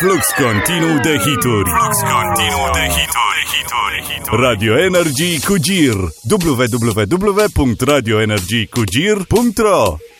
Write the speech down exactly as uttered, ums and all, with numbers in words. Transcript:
Flux continuu de hituri. Flux continuu de hituri, hituri, hituri. Radio Energy Cugir. w w w punct radio energy cugir punct r o